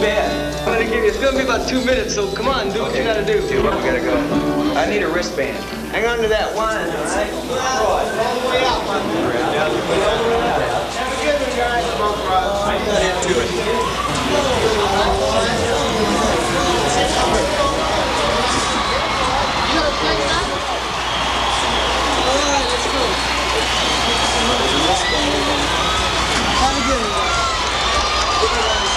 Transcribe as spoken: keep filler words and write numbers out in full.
bad. I'm gonna give you, it's gonna be about two minutes, so come on, do what you gotta do. Dude, we gotta go. I need a wristband. Hang on to that wine, all right? All the way out, my friend. Have a good one, guys. I got into it. You gonna play that? All right, let's go. Have a good one, guys.